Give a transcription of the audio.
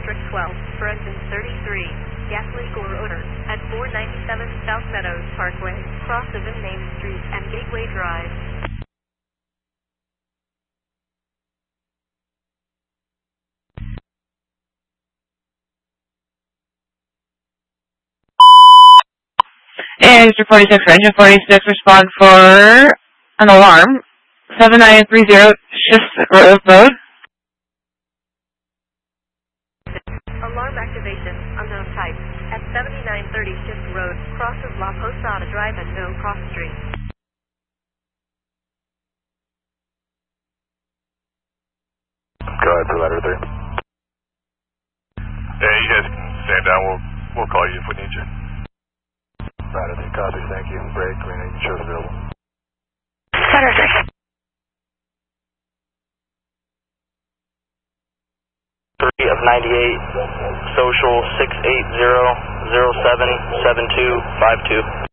District 12, for engine 33, gas leak or odor, at 497 South Meadows Parkway, cross of Main Street and Gateway Drive. And District 46, engine 46, respond for an alarm. 7930 Shift Road. Alarm activation, unknown type, at 7930 Shift Road, crosses La Posada Drive and No Cross Street. Go ahead for letter 3. Yeah, you guys can stand down. We'll call you if we need you. Letter 3, copy, thank you. Break, green, insurance available. Letter 3. 3 of 98, social 680077252.